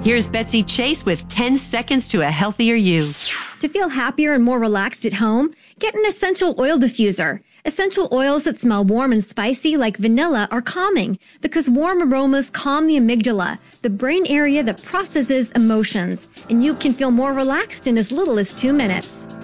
Here's Betsy Chase with 10 seconds to a healthier you. To feel happier and more relaxed at home, get an essential oil diffuser. Essential oils that smell warm and spicy like vanilla are calming because warm aromas calm the amygdala, the brain area that processes emotions, and you can feel more relaxed in as little as 2 minutes.